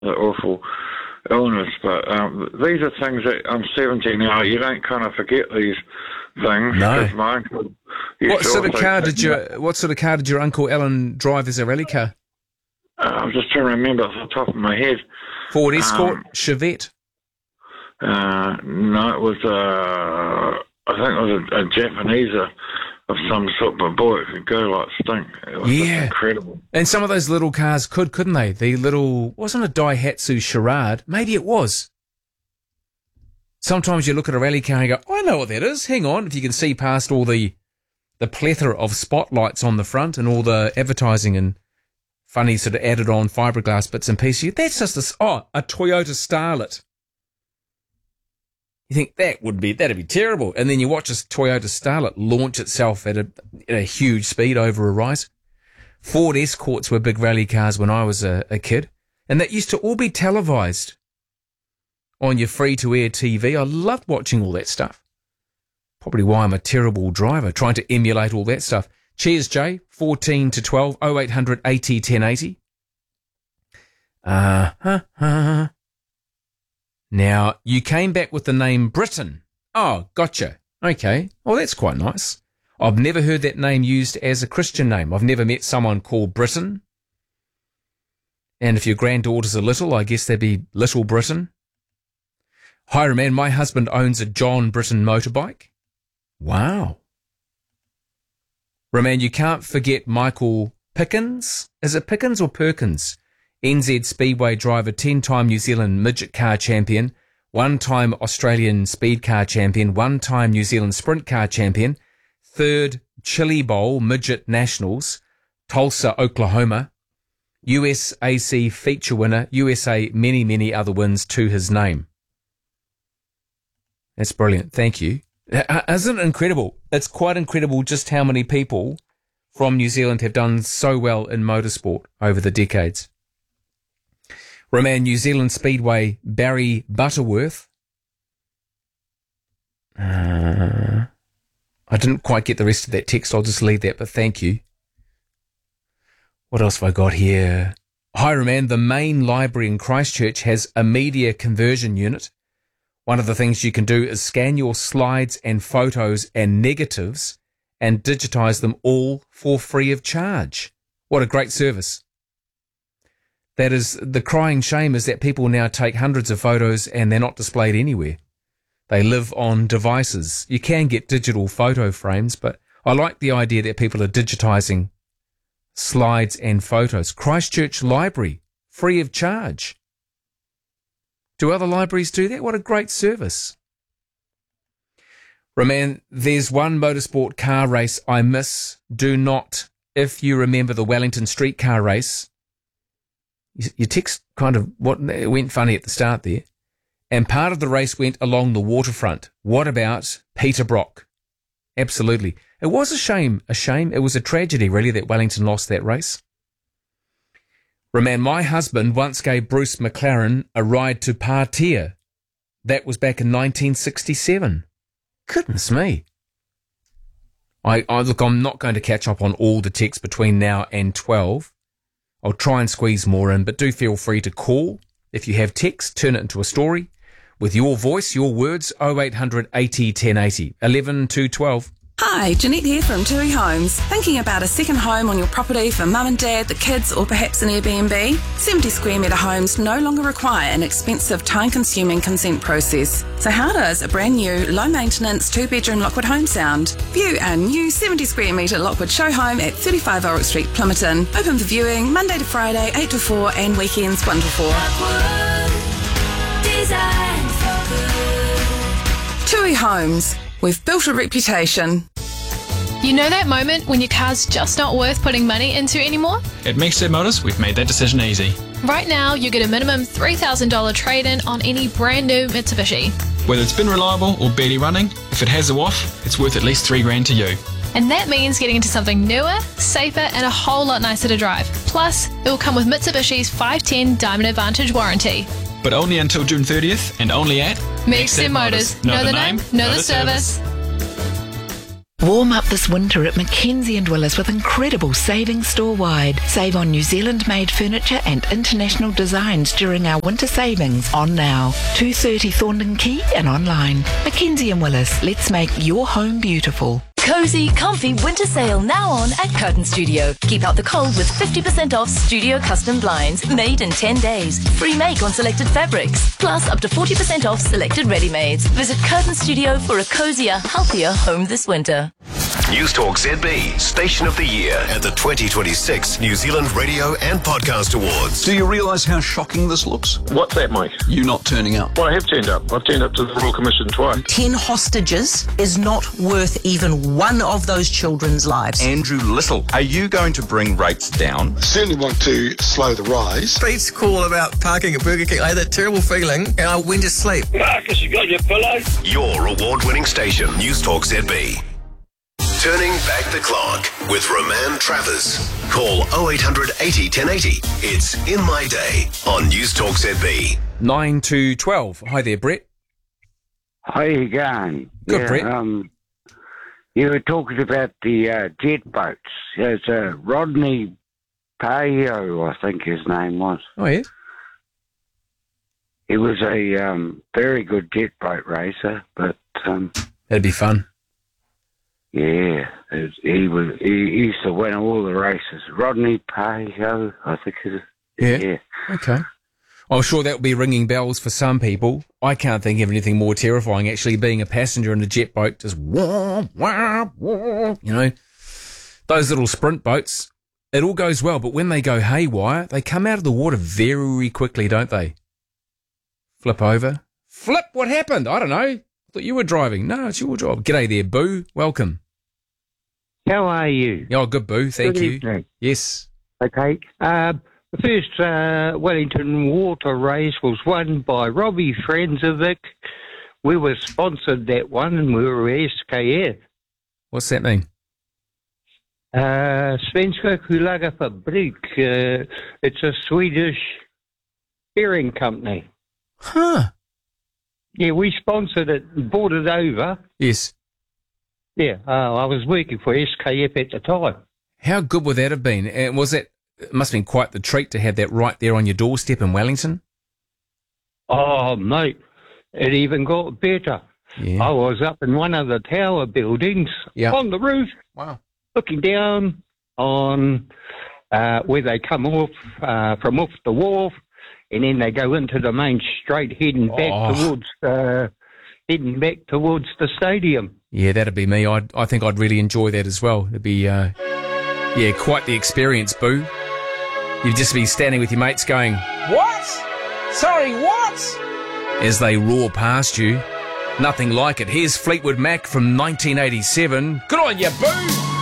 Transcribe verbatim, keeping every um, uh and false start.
the awful illness. But um, these are things that I'm seventy now. You don't kind of forget these things. No. My uncle What sort of car did your What sort of car did your Uncle Alan drive as a rally car? Uh, I'm just trying to remember off the top of my head. Ford Escort, um, Chevette. Uh, no, it was, uh, I think it was a, a Japanese of some sort, but boy, it could go like stink. It was Yeah. just incredible. And some of those little cars could, couldn't they? The little, wasn't a Daihatsu Charade? Maybe it was. Sometimes you look at a rally car and you go, I know what that is. Hang on. If you can see past all the, the plethora of spotlights on the front and all the advertising and funny sort of added on fiberglass bits and pieces, that's just a, oh, a Toyota Starlet. You think that would be, that'd be terrible. And then you watch this Toyota Starlet launch itself at a, at a huge speed over a rise. Ford Escorts were big rally cars when I was a, a kid. And that used to all be televised on your free-to-air T V. I loved watching all that stuff. Probably why I'm a terrible driver, trying to emulate all that stuff. Cheers, Jay. fourteen to twelve, oh eight hundred eighty ten eighty. Uh-huh. Now, you came back with the name Britain. Oh, gotcha. Okay. Well, that's quite nice. I've never heard that name used as a Christian name. I've never met someone called Britain. And if your granddaughters are little, I guess they'd be Little Britain. Hi, man. My husband owns a John Britain motorbike. Wow. Roman, you can't forget Michael Pickens. Is it Pickens or Perkins? N Z Speedway driver, ten-time New Zealand midget car champion, one-time Australian speed car champion, one-time New Zealand sprint car champion, third Chili Bowl midget nationals, Tulsa, Oklahoma, U S A C feature winner, U S A many, many other wins to his name. That's brilliant. Thank you. Isn't it incredible? It's quite incredible just how many people from New Zealand have done so well in motorsport over the decades. Roman, New Zealand Speedway, Barry Butterworth. Uh, I didn't quite get the rest of that text. I'll just leave that, but thank you. What else have I got here? Hi, Roman. The main library in Christchurch has a media conversion unit. One of the things you can do is scan your slides and photos and negatives and digitize them all for free of charge. What a great service. That is, the crying shame is that people now take hundreds of photos and they're not displayed anywhere. They live on devices. You can get digital photo frames, but I like the idea that people are digitizing slides and photos. Christchurch Library, free of charge. Do other libraries do that? What a great service. Roman, there's one motorsport car race I miss. Do not, if you remember the Wellington streetcar race. Your text kind of what it went funny at the start there. And part of the race went along the waterfront. What about Peter Brock? Absolutely. It was a shame, a shame. It was a tragedy, really, that Wellington lost that race. Roman, my husband once gave Bruce McLaren a ride to Partia. That was back in nineteen sixty-seven. Goodness me. I, I look, I'm not going to catch up on all the texts between now and twelve. I'll try and squeeze more in, but do feel free to call. If you have text, turn it into a story with your voice, your words, oh eight hundred eighty ten eighty, eleven to twelve. Hi, Jeanette here from Tui Homes. Thinking about a second home on your property for mum and dad, the kids, or perhaps an Airbnb? seventy square metre homes no longer require an expensive, time-consuming consent process. So how does a brand new, low-maintenance, two-bedroom Lockwood home sound? View our new seventy square metre Lockwood show home at thirty-five Ulrich Street, Plumerton. Open for viewing Monday to Friday, eight to four, and weekends one to four. Lockwood, designed for good. Tui Homes. We've built a reputation. You know that moment when your car's just not worth putting money into anymore? At Maxted Motors, we've made that decision easy. Right now, you get a minimum three thousand dollars trade-in on any brand new Mitsubishi. Whether it's been reliable or barely running, if it has a waff, it's worth at least three grand to you. And that means getting into something newer, safer, and a whole lot nicer to drive. Plus, it will come with Mitsubishi's five ten Diamond Advantage warranty. But only until June thirtieth and only at Maxted Motors. Know the name, know the service. Warm up this winter at Mackenzie and Willis with incredible savings store-wide. Save on New Zealand-made furniture and international designs during our winter savings on now. two thirty Thorndon Quay and online. Mackenzie and Willis, let's make your home beautiful. Cozy, comfy winter sale now on at Curtain Studio. Keep out the cold with fifty percent off studio custom blinds made in ten days. Free make on selected fabrics. Plus up to forty percent off selected ready-mades. Visit Curtain Studio for a cozier, healthier home this winter. News Talk Z B, Station of the Year at the twenty twenty-six New Zealand Radio and Podcast Awards. Do you realise how shocking this looks? What's that, mate? You not turning up. Well, I have turned up. I've turned up to the Royal Commission twice. Ten hostages is not worth even one of those children's lives. Andrew Little, are you going to bring rates down? I certainly want to slow the rise. Pete's call about parking at Burger King, I had that terrible feeling and I went to sleep. Marcus, you got your pillow? Your award-winning station, News Talk Z B. Turning back the clock with Roman Travers. Call oh eight hundred eighty ten eighty. It's In My Day on News Talk Z B. nine to twelve. Hi there, Brett. How you going? Good, yeah, Brett. Um, you were talking about the uh, jet boats. There's uh, Rodney Payo, I think his name was. Oh, yeah? He was a um, very good jet boat racer, but... Um, That'd be fun. Yeah, it was, he was. He used to win all the races. Rodney Payo, I think it is. Yeah. yeah. Okay. I'm sure that will be ringing bells for some people. I can't think of anything more terrifying, actually, being a passenger in a jet boat, just wah, wah, wah, you know, those little sprint boats. It all goes well, but when they go haywire, they come out of the water very quickly, don't they? Flip over. Flip, what happened? I don't know. I thought you were driving. No, it's your job. G'day there, Boo. Welcome. How are you? Oh, good, Boo. Thank good you. Evening. Yes. Okay. Uh, the first uh, Wellington Water Race was won by Robbie Franzovic. We were sponsored that one, and we were S K F. What's that mean? Uh, Svenska Kulaga Fabrik. Uh, it's a Swedish bearing company. Huh. Yeah, we sponsored it and bought it over. Yes. Yeah, uh, I was working for S K F at the time. How good would that have been? And was it, it must have been quite the treat to have that right there on your doorstep in Wellington? Oh, mate, it even got better. Yeah. I was up in one of the tower buildings yeah. on the roof. Wow. Looking down on uh, where they come off uh, from off the wharf, and then they go into the main straight, heading back oh. towards uh, heading back towards the stadium. Yeah, that'd be me. I I think I'd really enjoy that as well. It'd be uh, yeah, quite the experience, Boo. You'd just be standing with your mates going, "What? Sorry, what?" as they roar past you. Nothing like it. Here's Fleetwood Mac from nineteen eighty-seven. Good on you, Boo.